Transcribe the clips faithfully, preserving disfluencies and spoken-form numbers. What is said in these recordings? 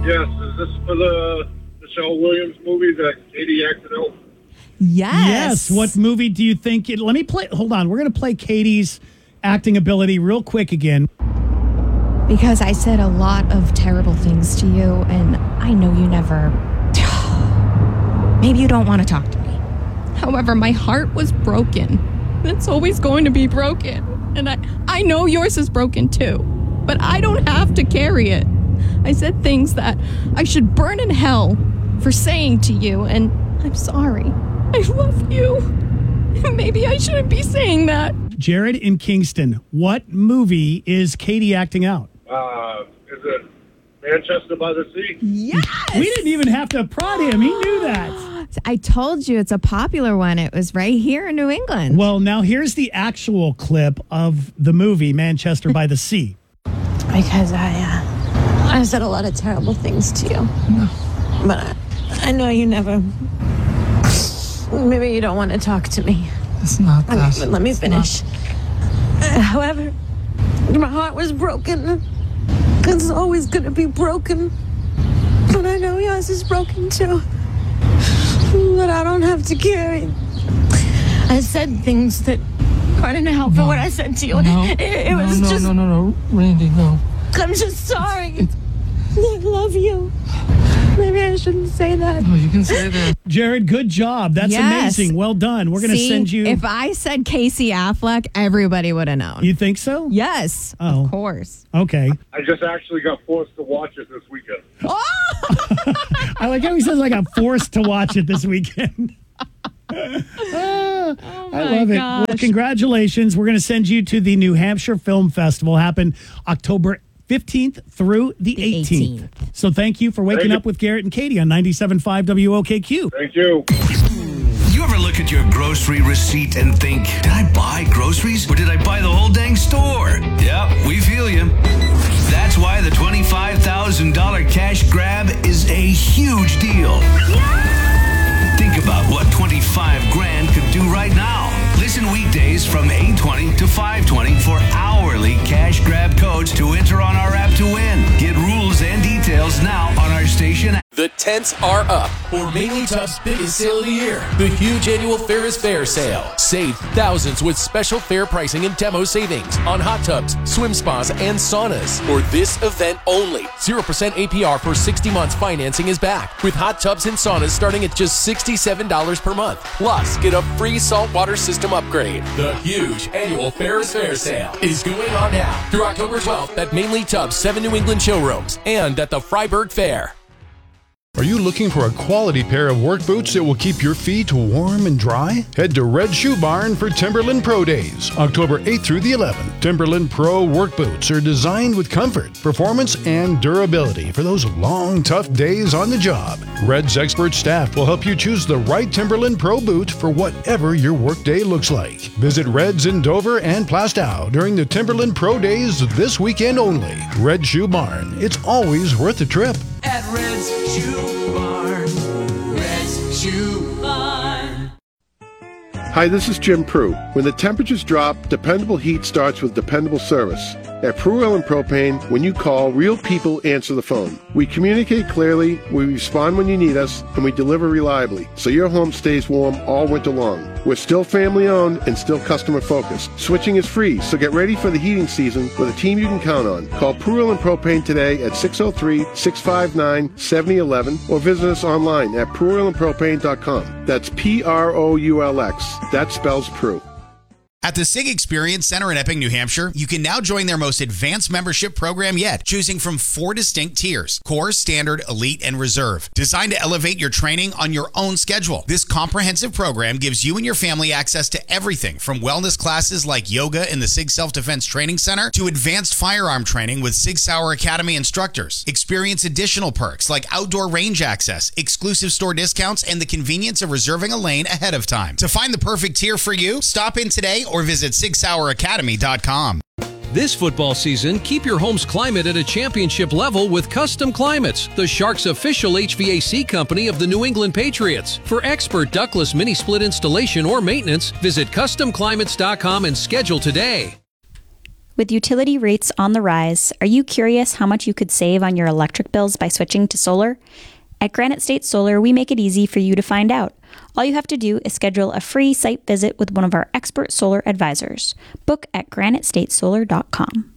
Yes, is this for the Michelle Williams movie that Katie acted out? Yes. Yes. What movie do you think it... Let me play... Hold on. We're going to play Katie's acting ability real quick again. Because I said a lot of terrible things to you, and I know you never... Maybe you don't want to talk to me. However, my heart was broken. It's always going to be broken. And I, I know yours is broken too. But I don't have to carry it. I said things that I should burn in hell for saying to you, and I'm sorry. I love you. Maybe I shouldn't be saying that. Jared in Kingston, what movie is Katie acting out? Uh, is it Manchester by the Sea? Yes! We didn't even have to prod him. He knew that. I told you it's a popular one. It was right here in New England. Well, now here's the actual clip of the movie Manchester by the Sea. Because I, uh, I said a lot of terrible things to you. No. But I, I know you never... Maybe you don't want to talk to me. It's not that. Let me, let me finish. Uh, however, my heart was broken. It's always going to be broken. But I know yours is broken too. But I don't have to carry. I said things that I didn't help No. for what I said to you. No. It, it no, was no, just... No, no, no, no, Randy, no. I'm just sorry. I love you. Maybe I shouldn't say that. No, you can say that. Jared, good job. That's Yes. amazing. Well done. We're going to See, send you... If I said Casey Affleck, everybody would have known. You think so? Yes, Oh. of course. Okay. I just actually got forced to watch it this weekend. I like how he says I got forced to watch it this weekend. Ah, I love it. Well, gosh. congratulations. We're going to send you to the New Hampshire Film Festival. Happen October fifteenth through the, The eighteenth. eighteenth. So thank you for waking Thank you. up with Garrett and Katie on ninety-seven point five W O K Q. Thank you. You ever look at your grocery receipt and think, did I buy groceries or did I buy the whole dang store? Yeah, we feel you. That's why the twenty-five thousand dollars cash grab is a huge deal. Think about what twenty-five grand could do right now. Listen weekdays from eight twenty to five twenty for hourly cash grab codes to enter on our app to win. Get rules and details now on our station. The tents are up for Mainly Tub's biggest sale of the year. The huge annual Ferris Fair sale. Save thousands with special fair pricing and demo savings on hot tubs, swim spas, and saunas. For this event only, zero percent A P R for sixty months financing is back. With hot tubs and saunas starting at just sixty-seven dollars per month. Plus, get a free saltwater system upgrade. The huge annual Ferris Fair sale is going on now through October twelfth at Mainly Tub's seven New England showrooms and at the Freiburg Fair. Are you looking for a quality pair of work boots that will keep your feet warm and dry? Head to Red Shoe Barn for Timberland Pro Days, October eighth through the eleventh. Timberland Pro work boots are designed with comfort, performance, and durability for those long, tough days on the job. Red's expert staff will help you choose the right Timberland Pro boot for whatever your workday looks like. Visit Red's in Dover and Plastow during the Timberland Pro Days this weekend only. Red Shoe Barn. It's always worth the trip. At Red's Shoe Barn. Red's Shoe Barn. Hi, this is Jim Prue. When the temperatures drop, dependable heat starts with dependable service. At Prue Oil and Propane, when you call, real people answer the phone. We communicate clearly, we respond when you need us, and we deliver reliably, so your home stays warm all winter long. We're still family owned and still customer focused. Switching is free, so get ready for the heating season with a team you can count on. Call Prue Oil and Propane today at six oh three, six five nine, seven oh one one or visit us online at Prue Oil and Propane dot com. That's P R O U L X. That spells Prue. At the SIG Experience Center in Epping, New Hampshire, you can now join their most advanced membership program yet, choosing from four distinct tiers: Core, Standard, Elite, and Reserve. Designed to elevate your training on your own schedule, this comprehensive program gives you and your family access to everything from wellness classes like yoga in the SIG Self-Defense Training Center to advanced firearm training with SIG Sauer Academy instructors. Experience additional perks like outdoor range access, exclusive store discounts, and the convenience of reserving a lane ahead of time. To find the perfect tier for you, stop in today or visit sig sauer academy dot com. This football season, keep your home's climate at a championship level with Custom Climates, the Sharks' official H V A C company of the New England Patriots. For expert ductless mini split installation or maintenance, visit custom climates dot com and schedule today. With utility rates on the rise, are you curious how much you could save on your electric bills by switching to solar? At Granite State Solar, we make it easy for you to find out. All you have to do is schedule a free site visit with one of our expert solar advisors. Book at granite state solar dot com.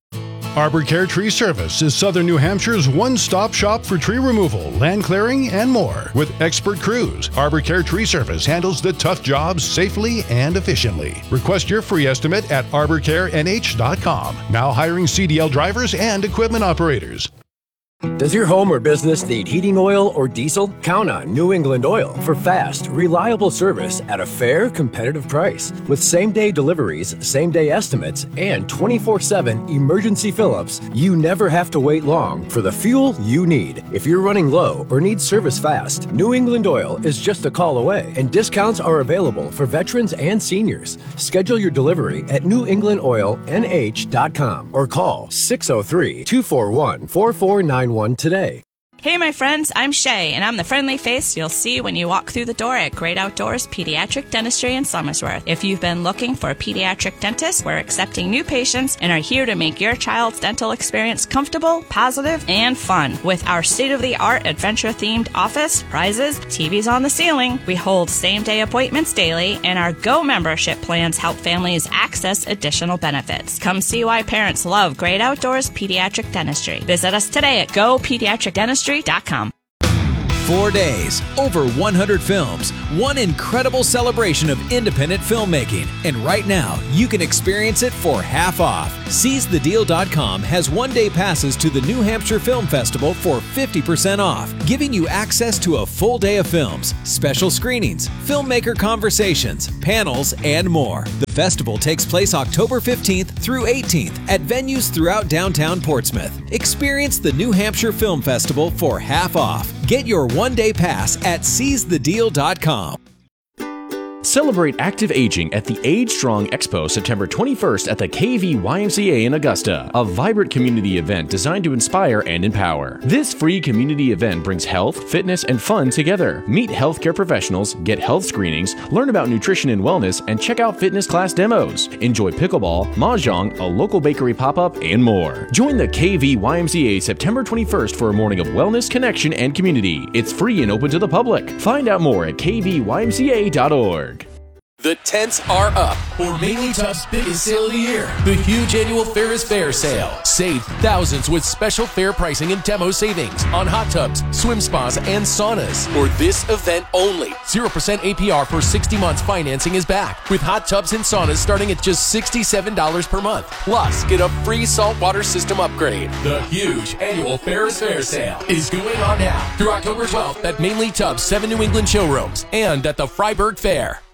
Arbor Care Tree Service is Southern New Hampshire's one-stop shop for tree removal, land clearing, and more. With expert crews, Arbor Care Tree Service handles the tough jobs safely and efficiently. Request your free estimate at arbor care n h dot com. Now hiring C D L drivers and equipment operators. Does your home or business need heating oil or diesel? Count on New England Oil for fast, reliable service at a fair, competitive price. With same-day deliveries, same-day estimates, and twenty-four seven emergency fill-ups, you never have to wait long for the fuel you need. If you're running low or need service fast, New England Oil is just a call away, and discounts are available for veterans and seniors. Schedule your delivery at new england oil n h dot com or call six oh three, two four one, four four nine one today. Hey, my friends, I'm Shay, and I'm the friendly face you'll see when you walk through the door at Great Outdoors Pediatric Dentistry in Somersworth. If you've been looking for a pediatric dentist, we're accepting new patients and are here to make your child's dental experience comfortable, positive, and fun. With our state-of-the-art adventure-themed office, prizes, T Vs on the ceiling, we hold same-day appointments daily, and our Go membership plans help families access additional benefits. Come see why parents love Great Outdoors Pediatric Dentistry. Visit us today at go pediatric dentistry dot com. Four days, over one hundred films, one incredible celebration of independent filmmaking. And right now, you can experience it for half off. seize the deal dot com has one-day passes to the New Hampshire Film Festival for fifty percent off, giving you access to a full day of films, special screenings, filmmaker conversations, panels, and more. The festival takes place October fifteenth through eighteenth at venues throughout downtown Portsmouth. Experience the New Hampshire Film Festival for half off. Get your one-day pass at seize the deal dot com. Celebrate active aging at the Age Strong Expo September twenty-first at the K V Y M C A in Augusta, a vibrant community event designed to inspire and empower. This free community event brings health, fitness, and fun together. Meet healthcare professionals, get health screenings, learn about nutrition and wellness, and check out fitness class demos. Enjoy pickleball, mahjong, a local bakery pop-up, and more. Join the K V Y M C A September twenty-first for a morning of wellness, connection, and community. It's free and open to the public. Find out more at k v y m c a dot org. The tents are up for Mainly Tub's biggest sale of the year, the huge annual Ferris Fair sale. Save thousands with special fair pricing and demo savings on hot tubs, swim spas, and saunas. For this event only, zero percent A P R for sixty months financing is back, with hot tubs and saunas starting at just sixty-seven dollars per month. Plus, get a free saltwater system upgrade. The huge annual Ferris Fair sale is going on now through October twelfth at Mainly Tub's seven New England showrooms and at the Freiburg Fair.